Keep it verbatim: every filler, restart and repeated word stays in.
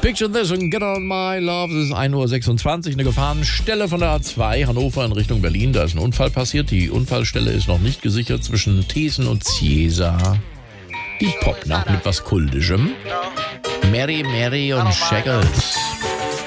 Picture this and get on my love. Es ist ein Uhr sechsundzwanzig, eine Gefahrenstelle von der A zwei, Hannover in Richtung Berlin. Da ist ein Unfall passiert. Die Unfallstelle ist noch nicht gesichert zwischen Thesen und Ciesa. Die Popnacht mit was Kultischem. Mary, Mary und Shackles.